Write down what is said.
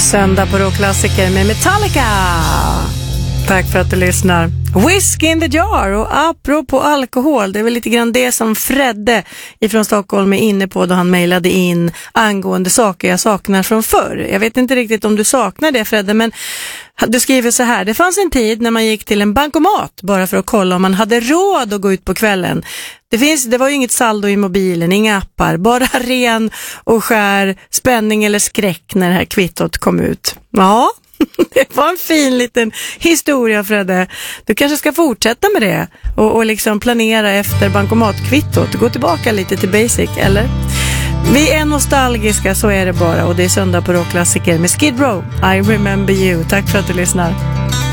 Söndag på Rockklassiker med Metallica. Tack för att du lyssnar. Whiskey in the jar, och apropå alkohol, det är väl lite grann det som Fredde ifrån Stockholm är inne på då han mejlade in angående saker jag saknar från förr. Jag vet inte riktigt om du saknar det, Fredde, men du skriver så här: det fanns en tid när man gick till en bankomat bara för att kolla om man hade råd att gå ut på kvällen. Det var ju inget saldo i mobilen, inga appar, bara ren och skär spänning eller skräck när det här kvittot kom ut. Ja, det var en fin liten historia, Fredde. Du kanske ska fortsätta med det och liksom planera efter bankomatkvittot. Gå tillbaka lite till basic, eller? Vi är nostalgiska, så är det bara. Och det är söndag på Rockklassiker med Skid Row, I Remember You. Tack för att du lyssnar.